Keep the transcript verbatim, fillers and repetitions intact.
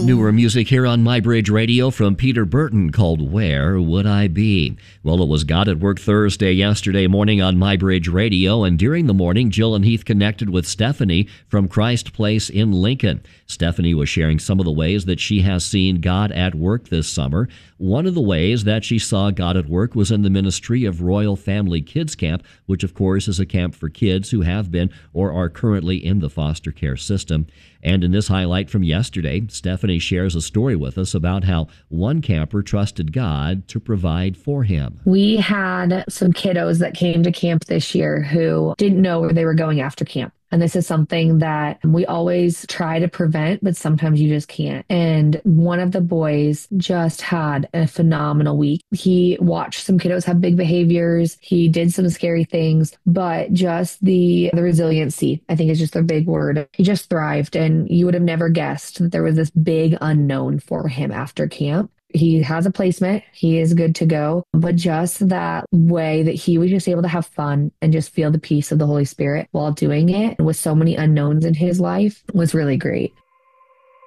Newer music here on MyBridge Radio from Peter Burton called Where Would I Be? Well, it was God at Work Thursday yesterday morning on MyBridge Radio, and during the morning, Jill and Heath connected with Stephanie from Christ Place in Lincoln. Stephanie was sharing some of the ways that she has seen God at work this summer. One of the ways that she saw God at work was in the ministry of Royal Family Kids Camp, which of course is a camp for kids who have been or are currently in the foster care system. And in this highlight from yesterday, Stephanie shares a story with us about how one camper trusted God to provide for him. We had some kiddos that came to camp this year who didn't know where they were going after camp. And this is something that we always try to prevent, but sometimes you just can't. And one of the boys just had a phenomenal week. He watched some kiddos have big behaviors. He did some scary things, but just the, the resiliency, I think is just a big word. He just thrived. And you would have never guessed that there was this big unknown for him after camp. He has a placement. He is good to go. But just that way that he was just able to have fun and just feel the peace of the Holy Spirit while doing it with so many unknowns in his life was really great.